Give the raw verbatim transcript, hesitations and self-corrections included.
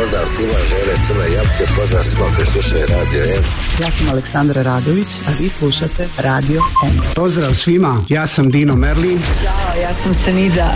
pozdrav svima, žele crne jabuke, pozdrav svima koji slušaju Radio M. Ja sam Aleksandra Radović, a vi slušate Radio M. Pozdrav svima, ja sam Dino Merlin. Ćao, ja sam Sanida.